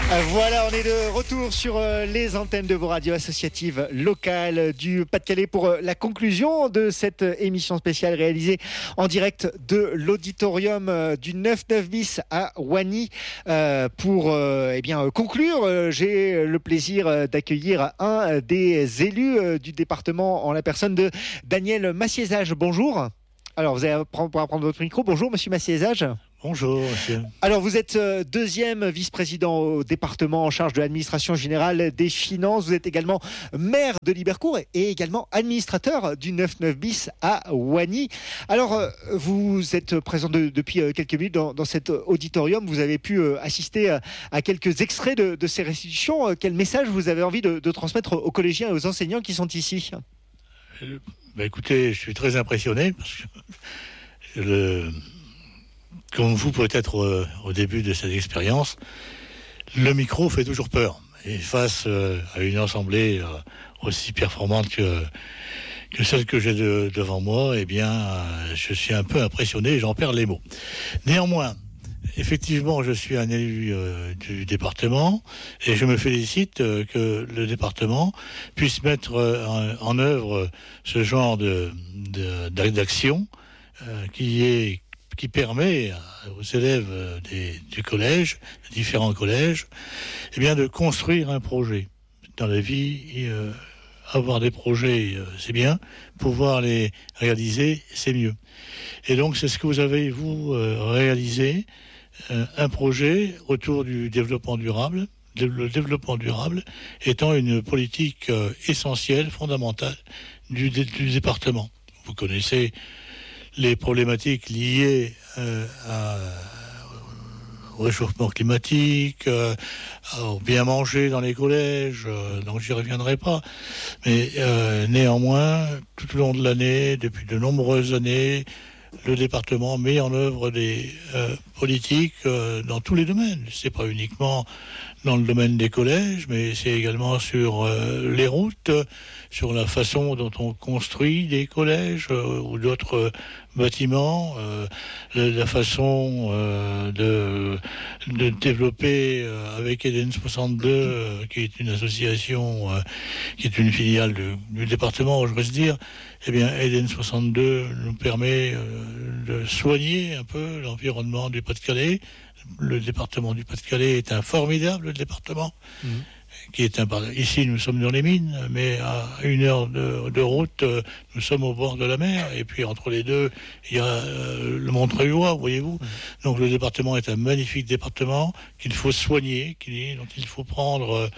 Voilà, on est de retour sur les antennes de vos radios associatives locales du Pas-de-Calais pour la conclusion de cette émission spéciale réalisée en direct de l'auditorium du 9-9 bis à Wany. Pour conclure, j'ai le plaisir d'accueillir un des élus du département en la personne de Daniel Massiésage. Bonjour. Alors, vous allez pouvoir prendre votre micro. Bonjour, monsieur Massiésage. Bonjour, monsieur. Alors, vous êtes deuxième vice-président au département en charge de l'administration générale des finances. Vous êtes également maire de Libercourt et également administrateur du 9-9 bis à Wany. Alors, vous êtes présent depuis quelques minutes dans cet auditorium. Vous avez pu assister à quelques extraits de ces restitutions. Quel message vous avez envie de transmettre aux collégiens et aux enseignants qui sont ici ? Écoutez, je suis très impressionné parce que comme vous peut-être au début de cette expérience, le micro fait toujours peur. Et face à une assemblée aussi performante que celle que j'ai devant moi, eh bien, je suis un peu impressionné et j'en perds les mots. Néanmoins, effectivement, je suis un élu du département et je me félicite que le département puisse mettre en œuvre ce genre d'action qui permet aux élèves du collège, des différents collèges, eh bien, de construire un projet. Dans la vie, avoir des projets, c'est bien. Pouvoir les réaliser, c'est mieux. Et donc, c'est ce que vous avez, vous, réalisé, un projet autour du développement durable. Le développement durable étant une politique essentielle, fondamentale du département. Vous connaissez les problématiques liées au réchauffement climatique, au bien manger dans les collèges, donc j'y reviendrai pas. Mais néanmoins, tout au long de l'année, depuis de nombreuses années, le département met en œuvre des politiques dans tous les domaines. C'est pas uniquement dans le domaine des collèges, mais c'est également sur les routes, sur la façon dont on construit des collèges ou d'autres bâtiments, la façon de développer avec Eden 62, qui est une association, qui est une filiale du département, je se dire. Eh bien, Eden 62 nous permet de soigner un peu l'environnement du Pas-de-Calais. Le département du Pas-de-Calais est un formidable département. Ici, nous sommes dans les mines, mais à 1 heure de route, nous sommes au bord de la mer. Et puis, entre les deux, il y a le Montreuilois, voyez-vous. Donc, le département est un magnifique département qu'il faut soigner, dont il faut prendre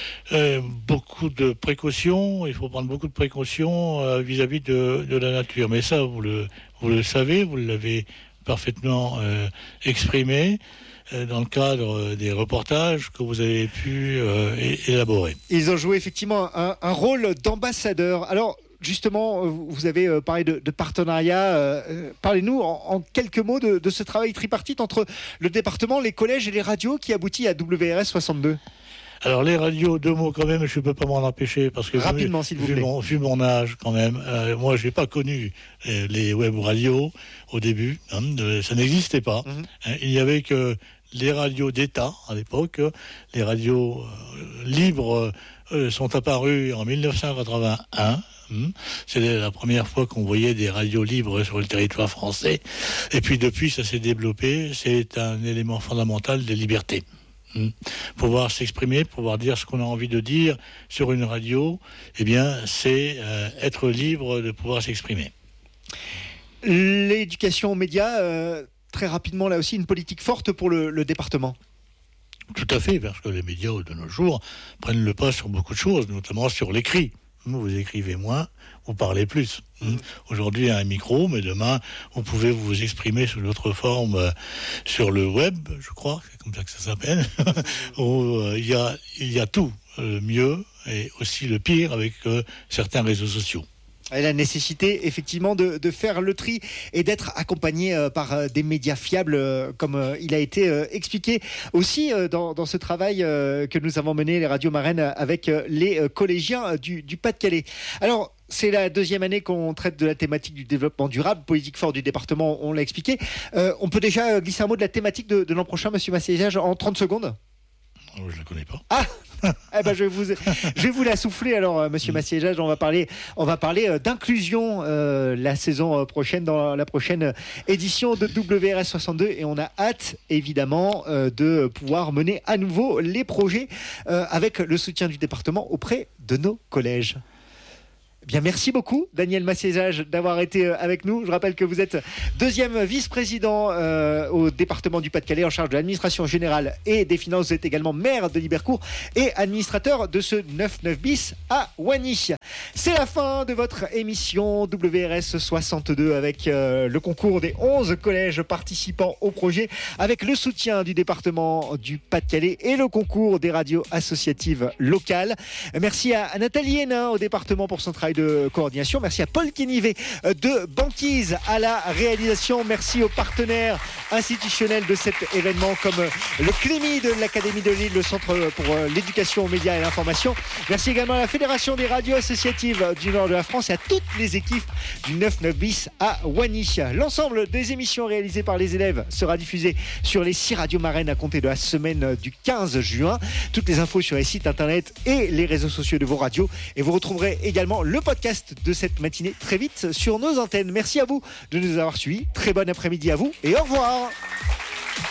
beaucoup de précautions. Il faut prendre beaucoup de précautions vis-à-vis de la nature. Mais ça, vous le savez, vous l'avez parfaitement exprimé dans le cadre des reportages que vous avez pu élaborer. Ils ont joué effectivement un rôle d'ambassadeur. Alors, justement, vous avez parlé de partenariat. Parlez-nous en quelques mots de ce travail tripartite entre le département, les collèges et les radios qui aboutit à WRS 62. Alors les radios, 2 mots quand même, je ne peux pas m'en empêcher parce que rapidement, s'il vous plaît. Vu mon âge quand même, moi j'ai pas connu les web radios au début, ça n'existait pas. Il n'y avait que les radios d'État à l'époque. Les radios libres sont apparues en 1981. C'est la première fois qu'on voyait des radios libres sur le territoire français. Et puis depuis, ça s'est développé. C'est un élément fondamental des libertés. Pouvoir s'exprimer, pouvoir dire ce qu'on a envie de dire sur une radio, eh bien, c'est être libre de pouvoir s'exprimer. L'éducation aux médias, très rapidement, là aussi, une politique forte pour le département. Tout à fait, parce que les médias de nos jours prennent le pas sur beaucoup de choses, notamment sur l'écrit. Vous écrivez moins, vous parlez plus. Aujourd'hui, il y a un micro, mais demain, vous pouvez vous exprimer sous d'autres formes sur le web, je crois, c'est comme ça que ça s'appelle, où il y a tout, le mieux et aussi le pire avec certains réseaux sociaux. Et la nécessité, effectivement, de faire le tri et d'être accompagné par des médias fiables, comme il a été expliqué aussi dans ce travail que nous avons mené, les radios marraines, avec les collégiens du Pas-de-Calais. Alors, c'est la 2e année qu'on traite de la thématique du développement durable, politique forte du département, on l'a expliqué. On peut déjà glisser un mot de la thématique de l'an prochain, monsieur Massiésage, en 30 secondes ? Je ne la connais pas. Ah eh ben je vais vous la souffler alors, monsieur Massiégeage. On va parler d'inclusion la saison prochaine, dans la prochaine édition de WRS 62, et on a hâte évidemment de pouvoir mener à nouveau les projets avec le soutien du département auprès de nos collèges. Bien, merci beaucoup, Daniel Massiégeage, d'avoir été avec nous. Je rappelle que vous êtes deuxième vice-président au département du Pas-de-Calais, en charge de l'administration générale et des finances. Vous êtes également maire de Libercourt et administrateur de ce 9-9 bis à Wany. C'est la fin de votre émission WRS 62 avec le concours des 11 collèges participants au projet, avec le soutien du département du Pas-de-Calais et le concours des radios associatives locales. Merci à Nathalie Hénin au département pour son travail de coordination. Merci à Paul Quinivet de Banquise à la réalisation. Merci aux partenaires institutionnels de cet événement comme le CLEMI de l'Académie de Lille, le Centre pour l'éducation aux médias et l'information. Merci également à la Fédération des radios associatives du nord de la France et à toutes les équipes du 9-9 bis à Wany. L'ensemble des émissions réalisées par les élèves sera diffusé sur les 6 radios marraines à compter de la semaine du 15 juin. Toutes les infos sur les sites internet et les réseaux sociaux de vos radios, et vous retrouverez également le podcast de cette matinée très vite sur nos antennes. Merci à vous de nous avoir suivis. Très bon après-midi à vous et au revoir.